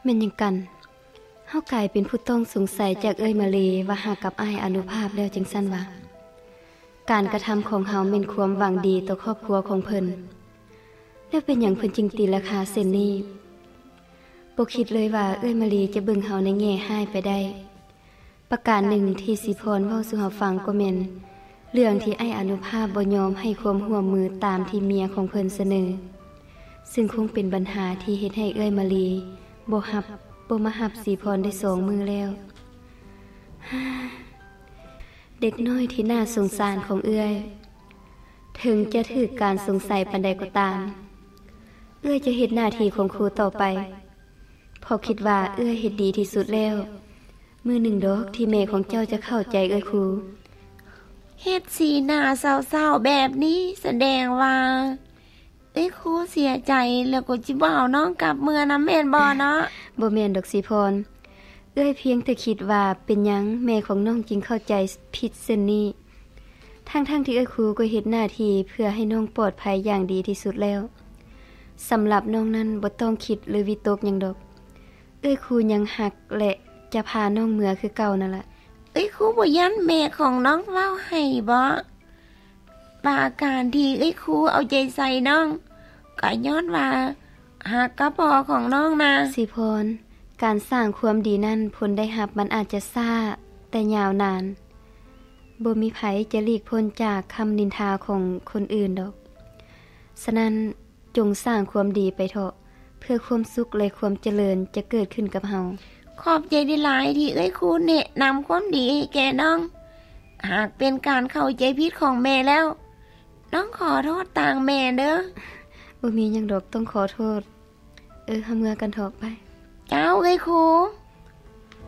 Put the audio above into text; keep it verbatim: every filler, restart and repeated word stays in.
แม่นหยังกันเฮากลายเป็นผู้ต้องสงสัยจากเอ้ยมาลีว่าหากกับอ้ายอนุภาพแล้วจังซั่นว่าการกระทำของเฮาเป็นความหวังดีต่อครอบครัวของเพิ่นแล้วเป็นหยังเพิ่นจึงตีราคาเส้นนี้บ่คิดเลยว่าเอ้ยมาลีจะเบิ่งเฮาในแง่ร้ายไปได้ประการหนึ่งที่สิพรเว้าสู่เฮาฟังก็แม่นเรื่องที่อ้ายอนุภาพบ่ยอมให้ความร่วมมือตามที่เมียของเพิ่นเสนอซึ่งคงเป็นปัญหาที่เฮ็ดให้เอ้ยมาลีบ่ฮับบ่มาฮับสีพรได้สองมือแล้วเด็กน้อยที่น่าสงสารของเอื้อยถึงจะถูกการสงสัยปานใดก็ตามเอื้อยจะเฮ็ดหน้าที่ของครูต่อไปเพราะคิดว่าเอื้อยเฮ็ดดีที่สุดแล้วมื้อหนึ่งดอกที่แม่ของเจ้าจะเข้าใจเอื้อยครูเฮ็ดสีหน้าเศร้าๆแบบนี้แสดงว่าเอ้ยครูเสียใจแล้วก็จิบ่เอาน้องกลับเมือนำแม่นบ่เนาะบ่แม่นดอกสีพรเอ้ยเพียงแต่คิดว่าเป็นหยังแม่ของน้องจึงเข้าใจผิดเส้นนี้ทั้งๆที่เอ้ยครูก็เฮ็ดหน้าที่เพื่อให้น้องปลอดภัยอย่างดีที่สุดแล้วสำหรับน้องนั้นบ่ต้องคิดหรือวิตกหยังดอกเอ้ยครูยังหักและจะพาน้องเมือคือเก่านั่นล่ะเอ้ยครูบ่ยันแม่ของน้องเว้าให้บ่ปาการที่เอ้ยครูเอาใจใส่น้องก็ย้อนว่าหักกับพ่อของน้องนะสิพรการสร้างความดีนั้นผลได้รับมันอาจจะช้าแต่ยาวนานบ่มีไผจะหลีกพ้นจากคำนินทาของคนอื่นดอกฉะนั้นจงสร้างความดีไปเถอะเพื่อความสุขและความเจริญจะเกิดขึ้นกับเฮาขอบใจได้หลายที่เอ้ยครูแนะนำความดีให้แก่น้องหากเป็นการเข้าใจผิดของแม่แล้วน้องขอโทษต่างแม่เด้อบ่มีหยังดอกต้องขอโทษเออเฮาเมื่อกันเถอะไปเจ้าเอ้ยครู